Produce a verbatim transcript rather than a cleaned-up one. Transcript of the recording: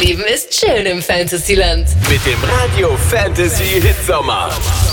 Leben ist schön im Fantasyland. Mit dem Radio Fantasy Hitsommer.